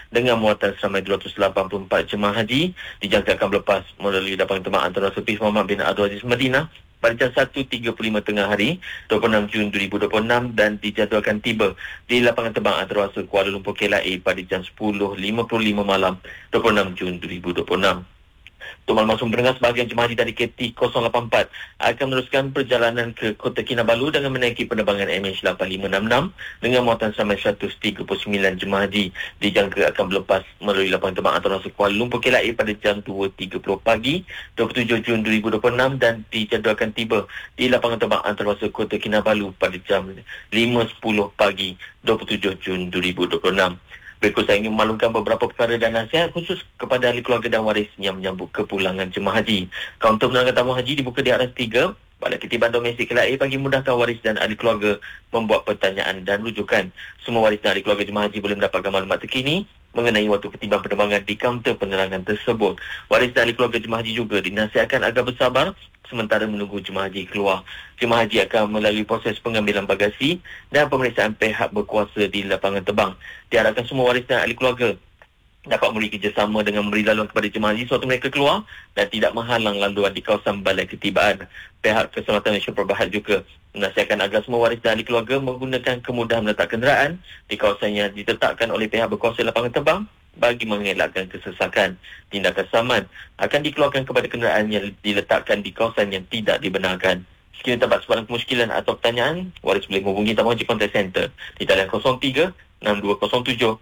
dengan muatan seramai 284 jemaah haji dijangka akan berlepas melalui lapangan terbang antarabangsa Pis Muhammad bin Abdul Aziz Madinah pada jam 1.35 tengah hari 26 Jun 2026 dan dijadualkan tiba di lapangan terbang antarabangsa Kuala Lumpur KLIA pada jam 10.55 malam 26 Jun 2026. Untuk maklumat semua pendengar, sebahagian jemaah haji dari KT084 akan meneruskan perjalanan ke Kota Kinabalu dengan menaiki penerbangan MH8566 dengan muatan sampai 139 jemaah haji dijangka akan berlepas melalui lapangan terbang antarabangsa Kuala Lumpur KLIA pada jam 2.30 pagi 27 Jun 2026 dan dijadualkan tiba di lapangan terbang antarabangsa Kota Kinabalu pada jam 5.10 pagi 27 Jun 2026. Berikut saya ingin memaklumkan beberapa perkara dan nasihat khusus kepada ahli keluarga dan waris yang menyambut kepulangan jemaah haji. Kaunter penerangan tamu haji dibuka di aras 3. Balai Ketiban Domestik KLIA bagi memudahkan waris dan ahli keluarga membuat pertanyaan dan rujukan. Semua waris dan ahli keluarga jemaah haji boleh mendapatkan maklumat terkini mengenai waktu ketiban penerbangan di kaunter penerangan tersebut. Waris dan ahli keluarga jemaah haji juga dinasihatkan agar bersabar sementara menunggu jemaah haji keluar. Jemaah haji akan melalui proses pengambilan bagasi dan pemeriksaan pihak berkuasa di lapangan terbang. Diharapkan semua waris dan ahli keluarga dapat memberi kerjasama dengan memberi laluan kepada jemaah haji sewaktu mereka keluar dan tidak menghalang laluan di kawasan Balai Ketibaan. Pihak Keselamatan Malaysia Perbahat juga menasihatkan agar semua waris dan ahli keluarga menggunakan kemudahan meletak kenderaan di kawasan yang ditetapkan oleh pihak berkuasa lapangan terbang bagi mengelakkan kesesakan. Tindakan saman akan dikeluarkan kepada kenderaan yang diletakkan di kawasan yang tidak dibenarkan. Sekiranya terdapat sebarang kemusykilan atau pertanyaan, waris boleh menghubungi Tamu Haji Contact Center di talian 03 6207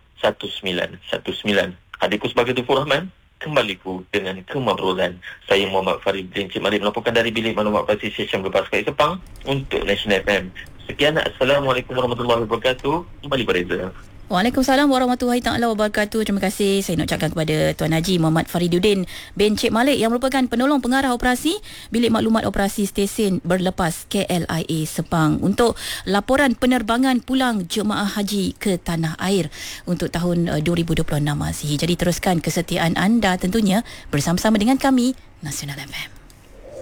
1919. Adikku sebagai Tufur Rahman, kembaliku dengan kemabrulan. Saya Muhammad Farid bin Cik Malik melaporkan dari Bilik Maklumat Pasti Stesen Berlepas Kali Sepang untuk National FM. Sekian, Assalamualaikum warahmatullahi wabarakatuh. Kembali pada Reza. Waalaikumsalam warahmatullahi taala wabarakatuh. Terima kasih saya nak ucapkan kepada Tuan Haji Muhammad Fariduddin bin Cik Malik yang merupakan penolong pengarah operasi Bilik Maklumat Operasi Stesen Berlepas KLIA Sepang untuk laporan penerbangan pulang jemaah haji ke tanah air untuk tahun 2026 masih. Jadi teruskan kesetiaan anda tentunya bersama-sama dengan kami Nasional FM.